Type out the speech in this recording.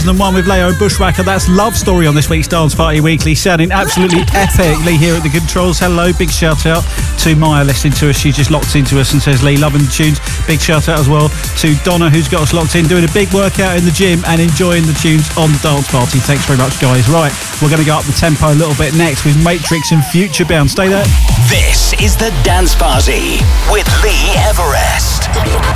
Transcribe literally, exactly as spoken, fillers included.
And one with Leo and Bushwhacker. That's Love Story on this week's Dance Party Weekly, sounding absolutely epic. Lee here at the controls. Hello, big shout out to Maya listening to us. She just locked into us and says, Lee, loving the tunes. Big shout out as well to Donna, who's got us locked in, doing a big workout in the gym and enjoying the tunes on the dance party. Thanks very much, guys. Right, we're going to go up the tempo a little bit next with Matrix and Future Bound. Stay there. This is the Dance Party with Lee Everest.